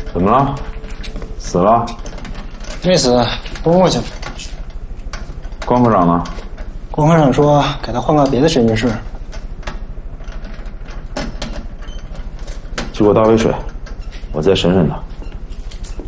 怎么了？死了？ 没死，昏过去了。 关科长呢？ 关科长说给他换个别的审讯室。 去给我倒杯水，我再审审他。